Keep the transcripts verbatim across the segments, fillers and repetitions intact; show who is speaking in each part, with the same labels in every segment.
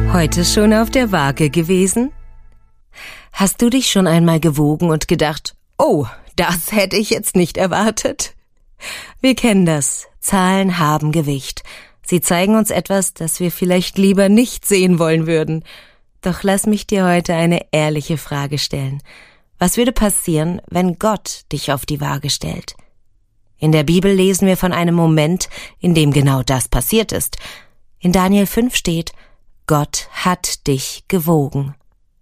Speaker 1: Heute schon auf der Waage gewesen? Hast du dich schon einmal gewogen und gedacht, oh, das hätte ich jetzt nicht erwartet? Wir kennen das. Zahlen haben Gewicht. Sie zeigen uns etwas, das wir vielleicht lieber nicht sehen wollen würden. Doch lass mich dir heute eine ehrliche Frage stellen. Was würde passieren, wenn Gott dich auf die Waage stellt? In der Bibel lesen wir von einem Moment, in dem genau das passiert ist. In Daniel fünf steht, Gott hat dich gewogen.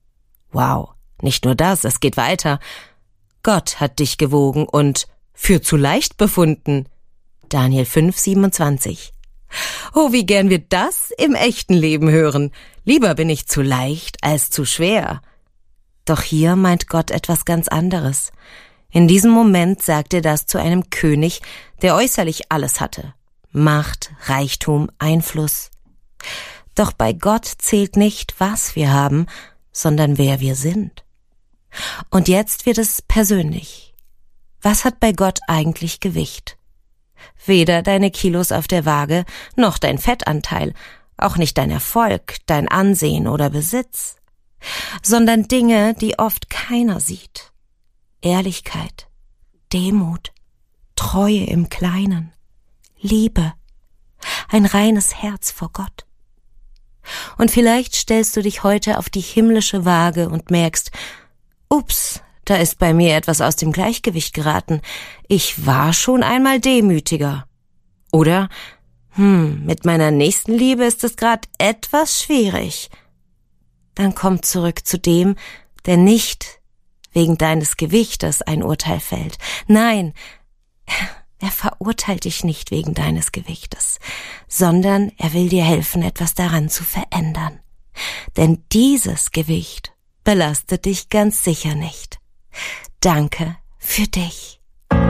Speaker 1: Wow, nicht nur das, es geht weiter. Gott hat dich gewogen und für zu leicht befunden. Daniel fünf, siebenundzwanzig. Oh, wie gern wir das im echten Leben hören. Lieber bin ich zu leicht als zu schwer. Doch hier meint Gott etwas ganz anderes. In diesem Moment sagt er das zu einem König, der äußerlich alles hatte. Macht, Reichtum, Einfluss. Doch bei Gott zählt nicht, was wir haben, sondern wer wir sind. Und jetzt wird es persönlich. Was hat bei Gott eigentlich Gewicht? Weder deine Kilos auf der Waage, noch dein Fettanteil, auch nicht dein Erfolg, dein Ansehen oder Besitz, sondern Dinge, die oft keiner sieht. Ehrlichkeit, Demut, Treue im Kleinen, Liebe, ein reines Herz vor Gott. Und vielleicht stellst du dich heute auf die himmlische Waage und merkst, ups, da ist bei mir etwas aus dem Gleichgewicht geraten. Ich war schon einmal demütiger. Oder, hm, mit meiner Nächstenliebe ist es gerade etwas schwierig. Dann komm zurück zu dem, der nicht wegen deines Gewichtes ein Urteil fällt. Nein, er verurteilt dich nicht wegen deines Gewichtes, sondern er will dir helfen, etwas daran zu verändern. Denn dieses Gewicht belastet dich ganz sicher nicht. Danke für dich.